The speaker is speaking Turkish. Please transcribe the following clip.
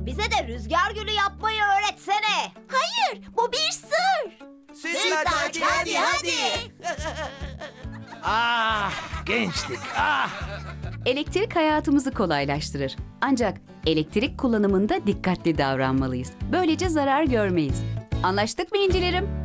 bize de rüzgar gülü yapmayı öğretsene. Hayır, bu bir sır. Süt aç, hadi. Ah, gençlik, ah! Elektrik hayatımızı kolaylaştırır. Ancak elektrik kullanımında dikkatli davranmalıyız. Böylece zarar görmeyiz. Anlaştık mı incilerim?